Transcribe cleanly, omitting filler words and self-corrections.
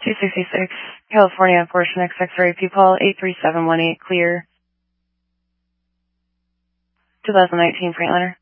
266, California, Portion XX-ray, People 83718, clear. 2019 Freightliner.